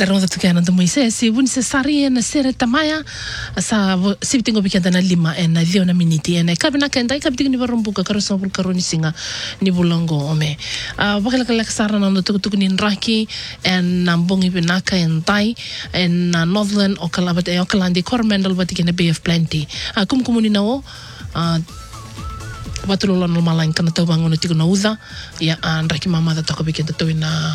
Daronda tukiana ndo Moisés wuni se sari na sere tamaya sa sibitingo bikenda na 5 na 10 miniti na kabina kenda kabitingo ni barumbuka karosa bul karoni singa ni bulongo ome bakala kala sara na ndo tuku ni raki en nambongi binaka en tai en northern okalabate okalandi cormendal batikena Bay of Plenty kumkumuni nao watulolo no malain kana tau bangono tiku na uza ya raki mama da toko bikenda to na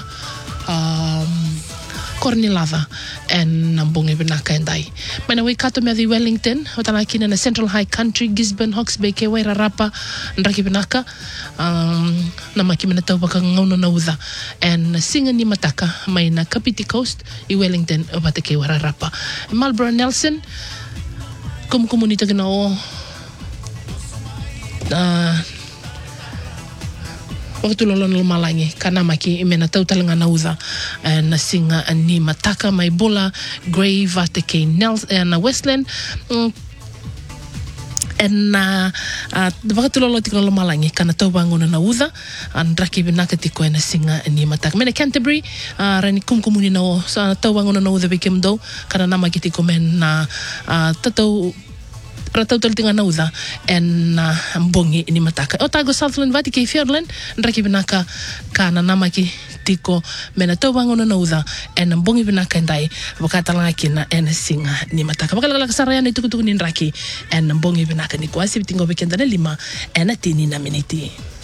Cornilava en nambongi binaka endai. Mana we kato mea di Wellington, otana kina na Central High Country, Gisborne, Hawke's Bay, ke Wairarapa, nraki binaka, na makimena tau baka ngauno na uza. En singa ni mataka, mai na Kapiti Coast, I Wellington, obate ke Wairarapa. Marlborough Nelson, komunita gina o, waktu lolon malangi kana maki imena tau talanga na uza na singa ni mataka mai bola grave ateke Nelson na Westland na waktu lolon tikolo malangi kana tau bangono na uza raki binaka tiko na singa ni mataka mena Canterbury rani kumkumuni na o tau bangono na uza bikemdo kana namaki tiko men na tatau ratau taltinga na uza en mbongi ni mataka otago Southland vati ke Fairland nraki binaka kana namaki tiko mena tau bangono na uza en mbongi binaka ndai wakatala kina en singa ni mataka bakala kasaraya ni tukutuku ni nraki en mbongi binaka ni kwasi bitingo bekenda na 5 en 10 miniti